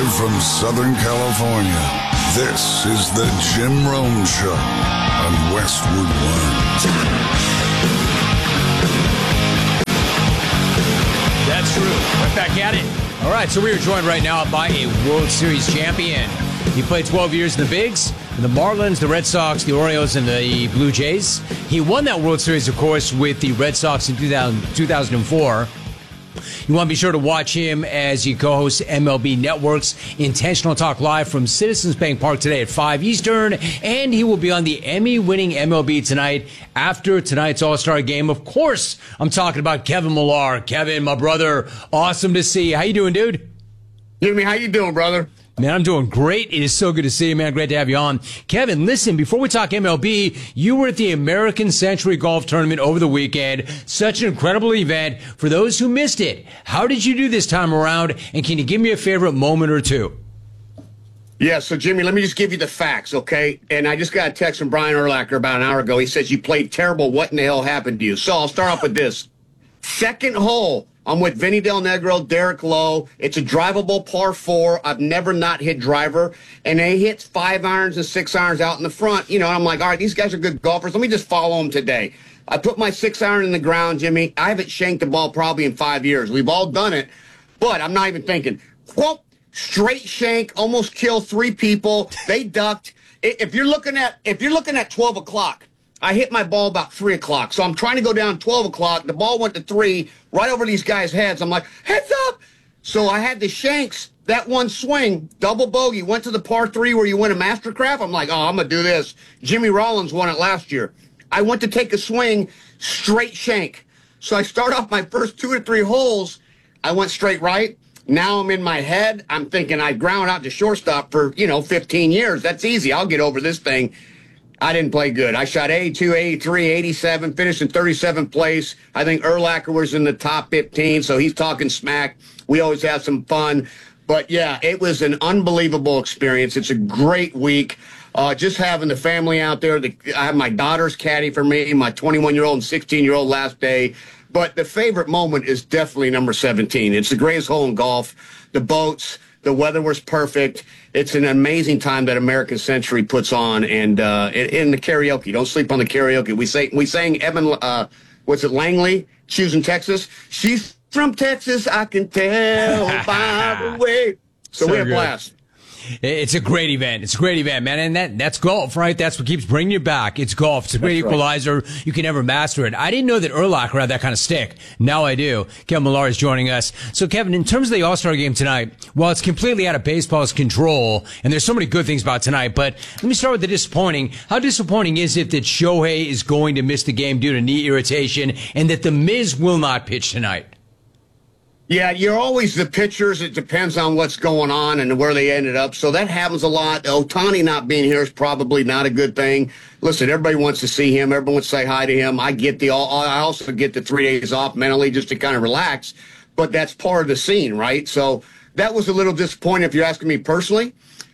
Live from Southern California, this is the Jim Rome Show on Westwood One. That's true. Right back at it. All right, so we are joined right now by a World Series champion. He played 12 years in the Bigs, the Marlins, the Red Sox, the Orioles, and the Blue Jays. He won that World Series, of course, with the Red Sox in 2004. You want to be sure to watch him as he co-hosts MLB Network's Intentional Talk Live from Citizens Bank Park today at 5 Eastern. And he will be on the Emmy-winning MLB tonight after tonight's All-Star game. Of course, I'm talking about Kevin Millar. Kevin, my brother, awesome to see you. How you doing, dude? Jimmy, how you doing, brother? Man, I'm doing great. It is so good to see you, man. Great to have you on. Kevin, listen, before we talk MLB, you were at the American Century Golf Tournament over the weekend. Such an incredible event. For those who missed it, how did you do this time around? And can you give me a favorite moment or two? Yeah, so, Jimmy, let me just give you the facts, okay? And I just got a text from Brian Urlacher about an hour ago. He says, you played terrible. What in the hell happened to you? So I'll start off with this. Second hole. I'm with Vinny Del Negro, Derek Lowe. It's a drivable par 4. I've never not hit driver. And they hit 5 irons and 6 irons out in the front. You know, I'm like, all right, these guys are good golfers. Let me just follow them today. I put my 6 iron in the ground, Jimmy. I haven't shanked the ball probably in 5 years. We've all done it. But I'm not even thinking. Whoop, straight shank, almost killed 3 people. They ducked. If you're looking at 12 o'clock, I hit my ball about 3 o'clock. So I'm trying to go down 12 o'clock. The ball went to 3, right over these guys' heads. I'm like, heads up. So I had the shanks, that one swing, double bogey, went to the par 3 where you win a Mastercraft. I'm like, oh, I'm going to do this. Jimmy Rollins won it last year. I went to take a swing, straight shank. So I start off my first 2 to 3 holes. I went straight right. Now I'm in my head. I'm thinking I ground out to shortstop for, 15 years. That's easy. I'll get over this thing. I didn't play good. I shot 82, 83, 87, finished in 37th place. I think Urlacher was in the top 15, so he's talking smack. We always have some fun. But, yeah, it was an unbelievable experience. It's a great week. Just having the family out there. I have my daughter's caddy for me, my 21-year-old and 16-year-old last day. But the favorite moment is definitely number 17. It's the greatest hole in golf. The boats. The weather was perfect. It's an amazing time that American Century puts on, and in the karaoke. Don't sleep on the karaoke. We sang Evan, what's it, Langley, choosing Texas. She's from Texas, I can tell by the way. So we had a blast. It's a great event. It's a great event, man. And that's golf, right? That's what keeps bringing you back. It's golf. It's a great equalizer. Right. You can never master it. I didn't know that Urlacher had that kind of stick. Now I do. Kevin Millar is joining us. So, Kevin, in terms of the All-Star game tonight, while it's completely out of baseball's control, and there's so many good things about tonight, but let me start with the disappointing. How disappointing is it that Shohei is going to miss the game due to knee irritation and that The Miz will not pitch tonight? Yeah, you're always the pitchers. It depends on what's going on and where they ended up. So that happens a lot. Ohtani not being here is probably not a good thing. Listen, everybody wants to see him. Everyone wants to say hi to him. I also get the 3 days off mentally just to kind of relax. But that's part of the scene, right? So that was a little disappointing if you're asking me personally.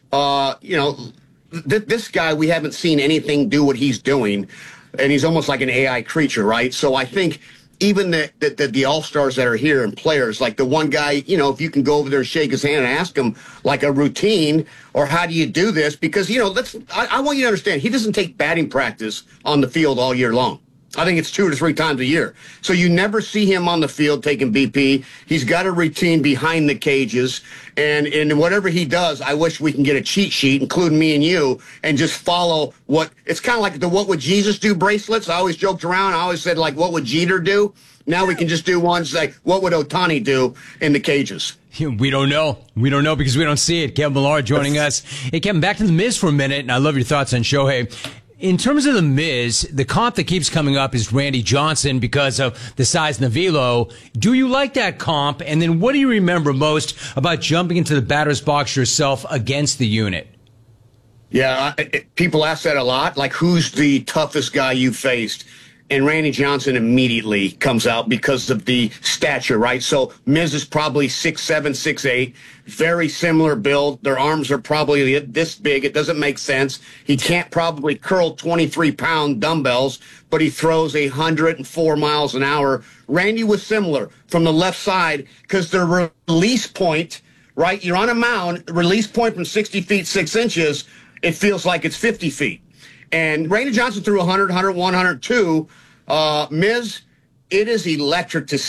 This guy, we haven't seen anything do what he's doing. And he's almost like an AI creature, right? So I think even the All-Stars that are here and players, like the one guy, if you can go over there and shake his hand and ask him like a routine or how do you do this? Because, I want you to understand, he doesn't take batting practice on the field all year long. I think it's 2 to 3 times a year. So you never see him on the field taking BP. He's got a routine behind the cages. And whatever he does, I wish we can get a cheat sheet, including me and you, and just follow what – it's kind of like the What Would Jesus Do bracelets. I always joked around. I always said, like, what would Jeter do? Now we can just do ones like, what would Ohtani do in the cages? We don't know. We don't know because we don't see it. Kevin Millar joining us. Hey, Kevin, back to The Miz for a minute, and I love your thoughts on Shohei. In terms of The Miz, the comp that keeps coming up is Randy Johnson because of the size and the velo. Do you like that comp? And then what do you remember most about jumping into the batter's box yourself against the unit? Yeah, people ask that a lot. Like, who's the toughest guy you faced? And Randy Johnson immediately comes out because of the stature, right? So Miz is probably 6'7", 6'8", very similar build. Their arms are probably this big. It doesn't make sense. He can't probably curl 23-pound dumbbells, but he throws 104 miles an hour. Randy was similar from the left side because their release point right? You're on a mound, release point from 60 feet, 6 inches, it feels like it's 50 feet. And Randy Johnson threw 100, 101, 102. Miz, it is electric to